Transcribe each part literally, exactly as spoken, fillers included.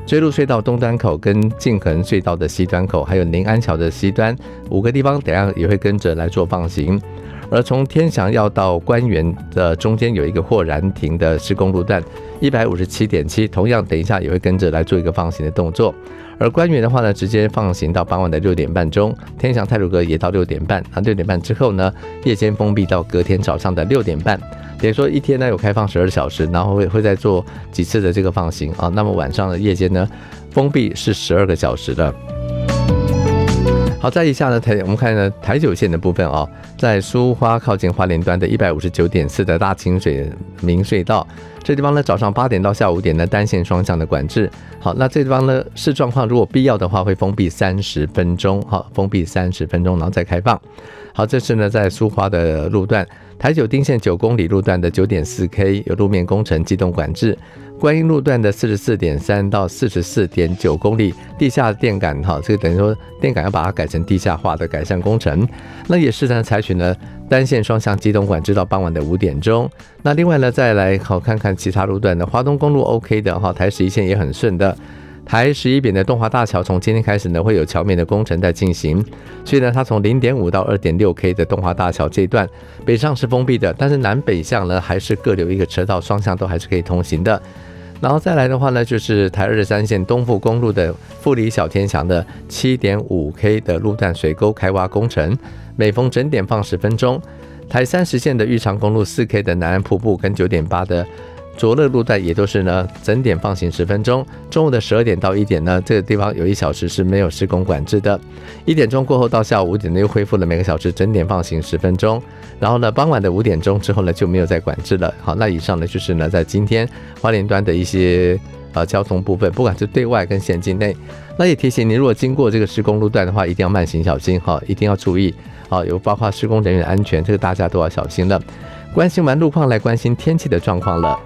追鹿隧道东端口跟静恒隧道的西端口，还有临安桥的西端五个地方，等一下也会跟着来做放行。而从天祥要到官园的中间有一个豁然亭的施工路段 一百五十七点七， 同样等一下也会跟着来做一个放行的动作。而官园的话呢，直接放行到傍晚的六点半钟，天祥太鲁阁也到六点半，那六点半之后呢，夜间封闭到隔天早上的六点半，等于说一天呢有开放十二小时，然后会会再做几次的这个放行啊。那么晚上的夜间呢，封闭是十二个小时的。好，再一下呢，台我们看呢台九线的部分啊、哦，在苏花靠近花莲端的 一百五十九点四 的大清水明隧道，这地方呢早上八点到下午五点呢单线双向的管制。好，那这地方呢视状况，如果必要的话会封闭三十分钟，好，封闭三十分钟，然后再开放。好，这是呢在苏花的路段，台九丁线九公里路段的 九点四 K 有路面工程机动管制。观音路段的 四十四点三 到 四十四点九 公里地下电感，这个等于说电感要把它改成地下化的改善工程，那也是呢采取呢单线双向机动管制到傍晚的五点钟。那另外呢再来好看看其他路段的，花东公路 OK 的，台十一线也很顺的。台十一扁的东华大桥从今天开始呢会有桥面的工程在进行，所以呢它从 零点五 到 二点六 K 的东华大桥这一段北上是封闭的，但是南北向呢还是各留一个车道，双向都还是可以通行的。然后再来的话呢，就是台二十三线东富公路的富里小天祥的 七点五 K 的路段水沟开挖工程，每逢整点放十分钟。台三十线的玉长公路 四 K 的南安瀑布跟 九点八 的卓乐路段也都是呢整点放行十分钟。中午的十二点到一点呢，这个地方有一小时是没有施工管制的。一点钟过后到下午五点呢又恢复了每个小时整点放行十分钟。然后呢傍晚的五点钟之后呢就没有再管制了。好，那以上呢就是呢在今天花莲端的一些呃交通部分，不管是对外跟县境内。那也提醒您，如果经过这个施工路段的话，一定要慢行小心哈，一定要注意啊，有包括施工人员的安全，这个大家都要小心了。关心完路况，来关心天气的状况了。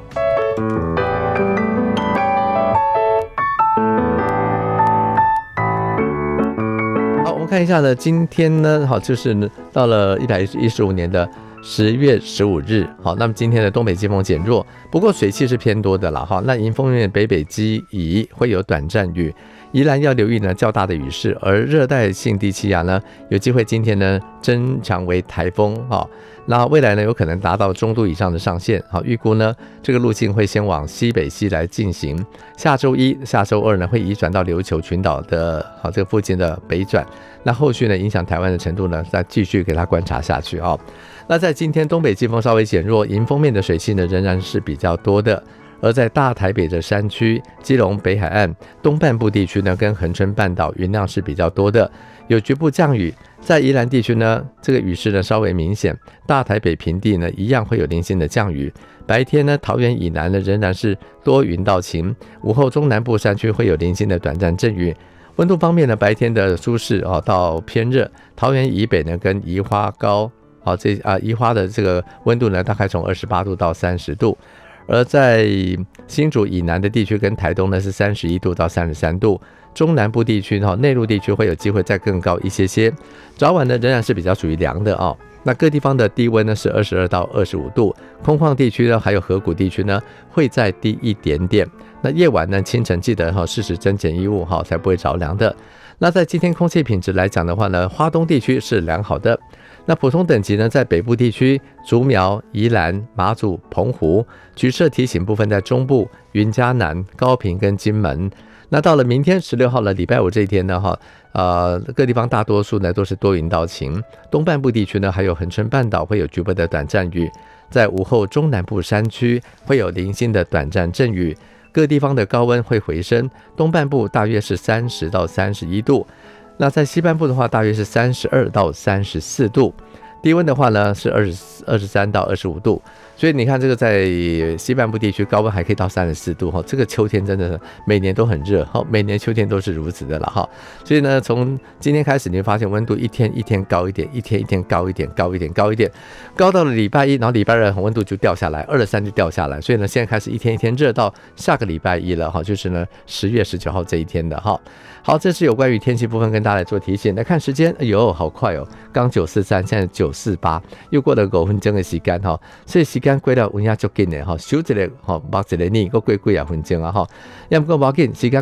好，我们看一下呢，今天呢，好，就是呢到了一百一十五年的十月十五日，好，那么今天的东北季风减弱，不过水气是偏多的了哈。那迎风面北北基移会有短暂雨，宜兰要留意呢较大的雨势，而热带性低气压呢有机会今天呢增强为台风哈。那未来呢有可能达到中度以上的上限，好，预估呢这个路径会先往西北西来进行，下周一、下周二呢会移转到琉球群岛的好这个附近的北转，那后续呢影响台湾的程度呢再继续给它观察下去啊。那在今天东北季风稍微减弱，迎风面的水汽呢仍然是比较多的。而在大台北的山区、基隆北海岸东半部地区呢，跟恒春半岛云量是比较多的，有局部降雨。在宜兰地区呢，这个雨势呢稍微明显，大台北平地呢一样会有零星的降雨。白天呢，桃园以南呢仍然是多云到晴，午后中南部山区会有零星的短暂阵雨。温度方面呢，白天的舒适哦到偏热，桃园以北呢跟宜花高，好这啊宜花的这个温度呢大概从二十八度到三十度。而在新竹以南的地区跟台东呢是三十一度到三十三度，中南部地区内陆地区会有机会再更高一些些，早晚呢仍然是比较属于凉的哦。那各地方的低温呢是二十二到二十五度，空旷地区呢还有河谷地区呢会再低一点点。那夜晚呢清晨记得哈适时增减衣物哈，才不会着凉的。那在今天空气品质来讲的话呢，花东地区是良好的。那普通等级呢，在北部地区、竹苗、宜兰、马祖、澎湖，橘色提醒部分在中部、云嘉南、高屏跟金门。那到了明天十六号了，礼拜五这一天呢，哈，呃，各地方大多数呢都是多云到晴，东半部地区呢还有恒春半岛会有局部的短暂雨，在午后中南部山区会有零星的短暂阵雨。各地方的高温会回升，东半部大约是三十到三十一度。那在西半部的话，大约是三十二到三十四度，低温的话呢是二十三到二十五度。所以你看这个在西半部地区高温还可以到三十四度，这个秋天真的每年都很热，每年秋天都是如此的了。所以呢从今天开始你会发现温度一天一天高一点，一天一天高一点，高一点高一点，高到了礼拜一，然后礼拜二温度就掉下来，二十三就掉下来。所以呢现在开始一天一天热到下个礼拜一了，就是呢十月十九号这一天的。好，这是有关于天气部分跟大家来做提醒。来看时间，哎呦好快哦，刚九四三，现在九四八，又过了五分钟的时间，所以时间过了有影足紧的，休一个，目一个呢，还过几啊分钟啊，要不过不要紧，时间